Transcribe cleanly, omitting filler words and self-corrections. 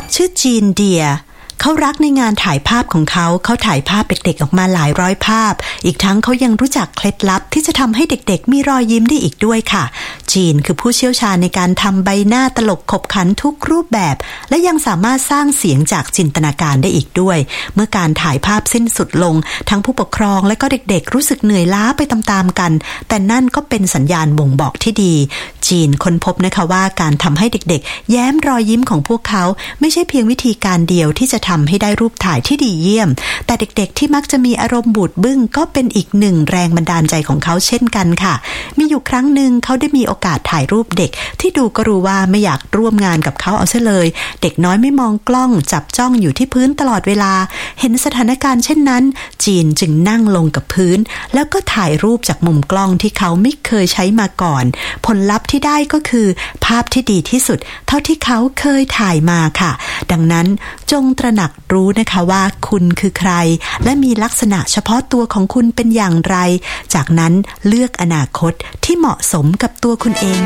ชื่อจีนเดียเขารักในงานถ่ายภาพของเขาถ่ายภาพเด็กๆออกมาหลายร้อยภาพอีกทั้งเขายังรู้จักเคล็ดลับที่จะทำให้เด็กๆมีรอยยิ้มได้อีกด้วยค่ะจีนคือผู้เชี่ยวชาญในการทำใบหน้าตลกขบขันทุกรูปแบบและยังสามารถสร้างเสียงจากจินตนาการได้อีกด้วยเมื่อการถ่ายภาพสิ้นสุดลงทั้งผู้ปกครองและก็เด็กๆรู้สึกเหนื่อยล้าไปตามๆกันแต่นั่นก็เป็นสัญญาณบ่งบอกที่ดีจีนค้นพบนะคะว่าการทำให้เด็กๆแย้มรอยยิ้มของพวกเขาไม่ใช่เพียงวิธีการเดียวที่จะทำให้ได้รูปถ่ายที่ดีเยี่ยมแต่เด็กๆที่มักจะมีอารมณ์บูดบึ้งก็เป็นอีกหนึ่งแรงบันดาลใจของเขาเช่นกันค่ะมีอยู่ครั้งหนึ่งเขาได้มีโอกาสถ่ายรูปเด็กที่ดูก็รู้ว่าไม่อยากร่วมงานกับเขาเอาซะเลยเด็กน้อยไม่มองกล้องจับจ้องอยู่ที่พื้นตลอดเวลาเห็นสถานการณ์เช่นนั้นจีนจึงนั่งลงกับพื้นแล้วก็ถ่ายรูปจากมุมกล้องที่เขาไม่เคยใช้มาก่อนผลลัพธ์ที่ได้ก็คือภาพที่ดีที่สุดเท่าที่เขาเคยถ่ายมาค่ะดังนั้นจงตระหนักรู้นะคะว่าคุณคือใครและมีลักษณะเฉพาะตัวของคุณเป็นอย่างไรจากนั้นเลือกอนาคตที่เหมาะสมกับตัวคุณเอง